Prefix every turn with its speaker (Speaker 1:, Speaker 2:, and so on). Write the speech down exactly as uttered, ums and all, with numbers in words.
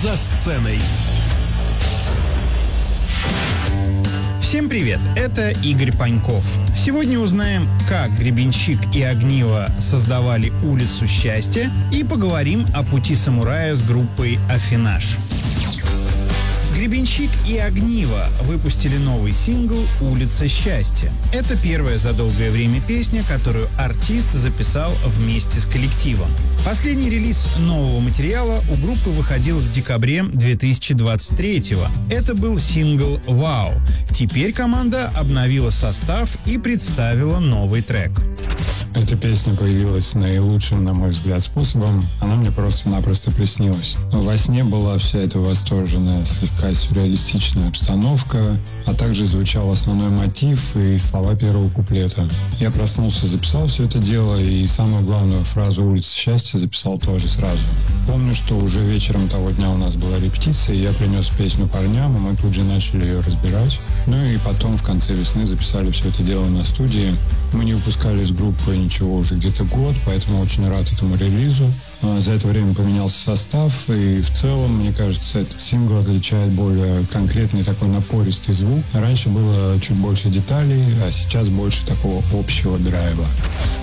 Speaker 1: За сценой.
Speaker 2: Всем привет, это Игорь Паньков. Сегодня узнаем, как Гребенщик и Огниво создавали улицу счастья, и поговорим о пути самурая с группой Аффинаж. Гребенщик и Огниво выпустили новый сингл «Улица счастья». Это первая за долгое время песня, которую артист записал вместе с коллективом. Последний релиз нового материала у группы выходил в декабре две тысячи двадцать третьего. Это был сингл «Вау». Теперь команда обновила состав и представила новый трек.
Speaker 3: Эта песня появилась наилучшим, на мой взгляд, способом. Она мне просто-напросто приснилась. Во сне была вся эта восторженная, слегка сюрреалистичная обстановка, а также звучал основной мотив и слова первого куплета. Я проснулся, записал все это дело, и самую главную фразу «Улица счастья» записал тоже сразу. Помню, что уже вечером того дня у нас была репетиция, и я принес песню парням, и мы тут же начали ее разбирать. Ну и потом в конце весны записали все это дело на студии. Мы не выпускали с группы ничего уже где-то год, поэтому очень рад этому релизу. За это время поменялся состав, и в целом, мне кажется, этот сингл отличает более конкретный такой напористый звук. Раньше было чуть больше деталей, а сейчас больше такого общего драйва.